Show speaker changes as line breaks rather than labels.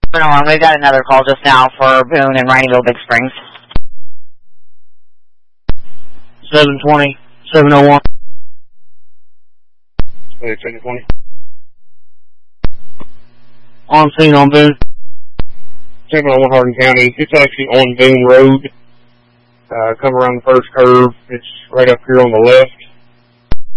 We got another call just now for Boone and Raineyville, Big Springs.
720, 701.
720.
On scene on Boone.
701 Hardin County. It's actually on Boone Road. Come around the first curve. It's right up here on the left.